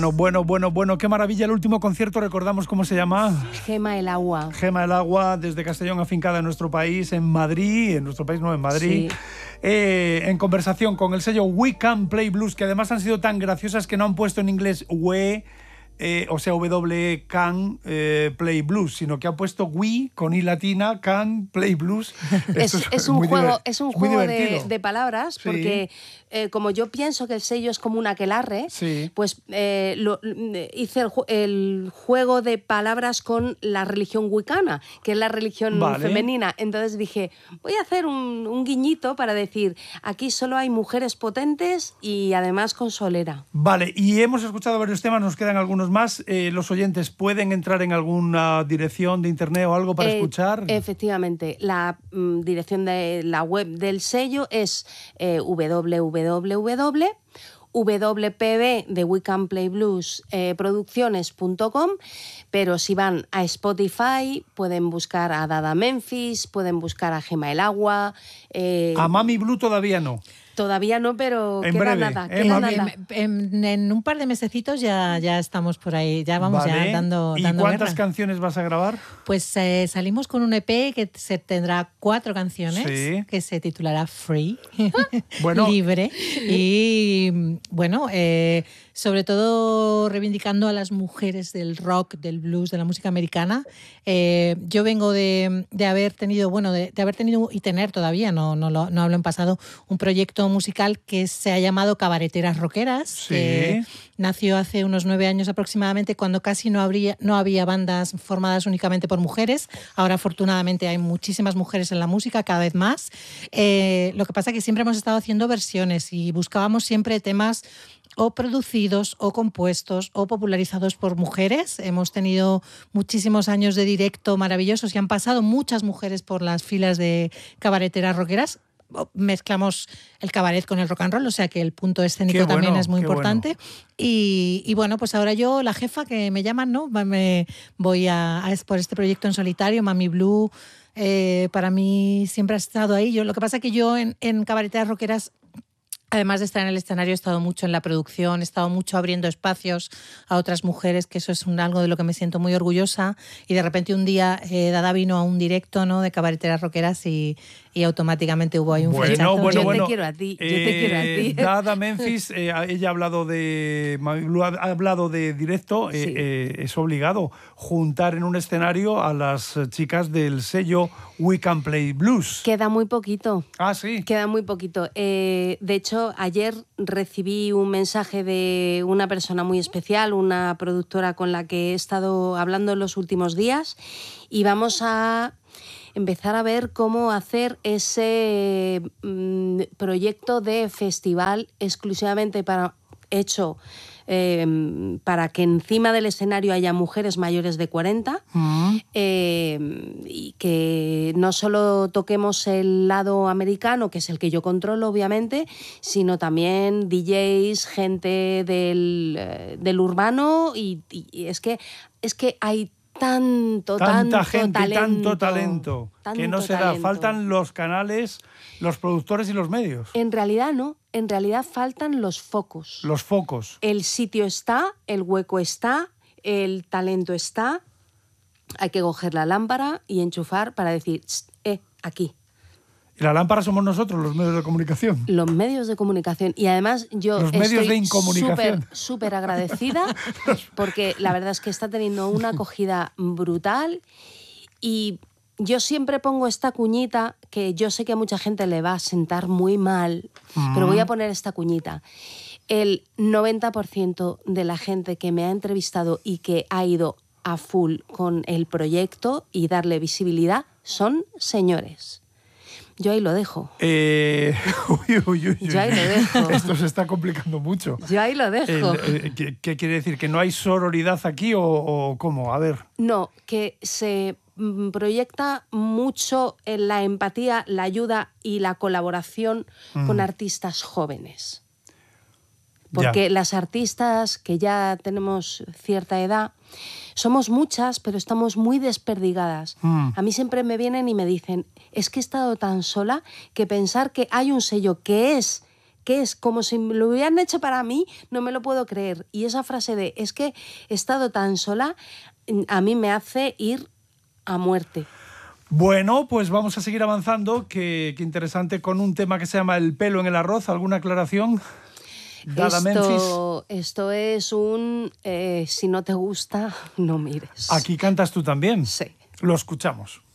Bueno, qué maravilla el último concierto, recordamos cómo se llama. Gema el Agua. Gema el Agua, desde Castellón, afincada en nuestro país, en Madrid, en Madrid. Sí. En conversación con el sello We Can Play Blues, que además han sido tan graciosas que no han puesto en inglés We, o sea, W Can Play Blues, sino que ha puesto We con I latina, Can Play Blues. Es un juego de palabras, sí. Porque como yo pienso que el sello es como un aquelarre, sí. pues hice el juego de palabras con la religión wicana, que es la religión femenina. Entonces dije, voy a hacer un guiñito para decir, aquí solo hay mujeres potentes y además con solera. Vale, y hemos escuchado varios temas, nos quedan algunos más. Los oyentes pueden entrar en alguna dirección de internet o algo para escuchar. Efectivamente, la dirección de la web del sello es www.wpb de We Can Play Blues producciones.com, pero si van a Spotify pueden buscar a Dada Memphis, pueden buscar a Gema el Agua. A Mami Blue todavía no. Todavía no, pero en queda breve, nada. En un par de mesecitos ya estamos por ahí, ya vamos ya dando ¿Y cuántas guerra. canciones vas a grabar? Pues salimos con un EP que tendrá 4 canciones, que se titulará Free, libre, y bueno, sobre todo reivindicando a las mujeres del rock, del blues, de la música americana. Yo vengo de haber tenido y tener todavía, no hablo en pasado, un proyecto musical que se ha llamado Cabareteras Rockeras, que nació hace unos 9 años aproximadamente, cuando casi no había bandas formadas únicamente por mujeres. Ahora afortunadamente hay muchísimas mujeres en la música, cada vez más. Lo que pasa es que siempre hemos estado haciendo versiones y buscábamos siempre temas o producidos o compuestos o popularizados por mujeres. Hemos tenido muchísimos años de directo maravillosos y han pasado muchas mujeres por las filas de Cabareteras Rockeras. Mezclamos el cabaret con el rock and roll, o sea que el punto escénico también es muy importante. Y bueno, pues ahora yo, la jefa que me llaman, ¿no? Me voy por este proyecto en solitario, Mami Blue. Para mí siempre ha estado ahí. Lo que pasa es que yo en Cabareteras Rockeras, además de estar en el escenario, he estado mucho en la producción, he estado mucho abriendo espacios a otras mujeres, que eso es algo de lo que me siento muy orgullosa. Y de repente un día Dada vino a un directo, ¿no?, de Cabareteras Rockeras y automáticamente hubo ahí un flechazo. Yo te quiero a ti. Dada Memphis, ella ha hablado de directo. Es obligado juntar en un escenario a las chicas del sello We Can Play Blues. Queda muy poquito. Ah, sí. Queda muy poquito. De hecho, ayer recibí un mensaje de una persona muy especial, una productora con la que he estado hablando en los últimos días, y vamos a empezar a ver cómo hacer ese proyecto de festival exclusivamente para que encima del escenario haya mujeres mayores de 40 y que no solo toquemos el lado americano, que es el que yo controlo obviamente, sino también DJs, gente del urbano y es que hay tanta gente, tanto talento, que no se da. Faltan los canales, los productores y los medios. En realidad no, en realidad faltan los focos. Los focos. El sitio está, el hueco está, el talento está. Hay que coger la lámpara y enchufar para decir, aquí. Y la lámpara somos nosotros, los medios de comunicación. Los medios de comunicación. Y además yo estoy súper agradecida porque la verdad es que está teniendo una acogida brutal y yo siempre pongo esta cuñita que yo sé que a mucha gente le va a sentar muy mal, pero voy a poner esta cuñita. El 90% de la gente que me ha entrevistado y que ha ido a full con el proyecto y darle visibilidad son señores. Yo ahí lo dejo. Yo ahí lo dejo. Esto se está complicando mucho. Yo ahí lo dejo. ¿Qué quiere decir? ¿Que no hay sororidad aquí o cómo? A ver. No, que se proyecta mucho en la empatía, la ayuda y la colaboración con artistas jóvenes. Porque las artistas que ya tenemos cierta edad, somos muchas, pero estamos muy desperdigadas. A mí siempre me vienen y me dicen, es que he estado tan sola que pensar que hay un sello que es que es como si lo hubieran hecho para mí, no me lo puedo creer. Y esa frase de es que he estado tan sola, a mí me hace ir a muerte. Bueno, pues vamos a seguir avanzando. Qué interesante, con un tema que se llama El pelo en el arroz. ¿Alguna aclaración? Esto es un si no te gusta, no mires. Aquí cantas tú también. Sí. Lo escuchamos.